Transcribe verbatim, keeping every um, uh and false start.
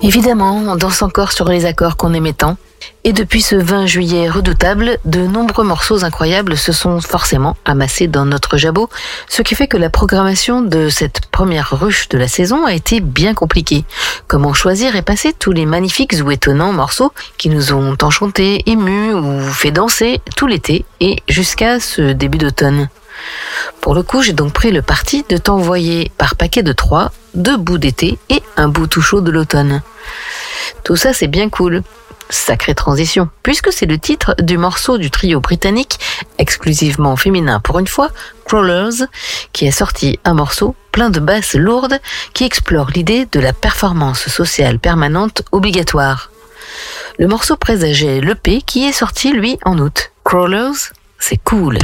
Évidemment, on danse encore sur les accords qu'on aimait tant. Et depuis ce vingt juillet redoutable, de nombreux morceaux incroyables se sont forcément amassés dans notre jabot, ce qui fait que la programmation de cette première ruche de la saison a été bien compliquée. Comment choisir et passer tous les magnifiques ou étonnants morceaux qui nous ont enchantés, émus ou fait danser tout l'été et jusqu'à ce début d'automne. Pour le coup, j'ai donc pris le parti de t'envoyer par paquet de trois, deux bouts d'été et un bout tout chaud de l'automne. Tout ça, c'est bien cool. Sacrée transition, puisque c'est le titre du morceau du trio britannique, exclusivement féminin pour une fois, Crawlers, qui a sorti un morceau plein de basses lourdes qui explore l'idée de la performance sociale permanente obligatoire. Le morceau présageait l'E P qui est sorti, lui, en août. Crawlers, c'est cool.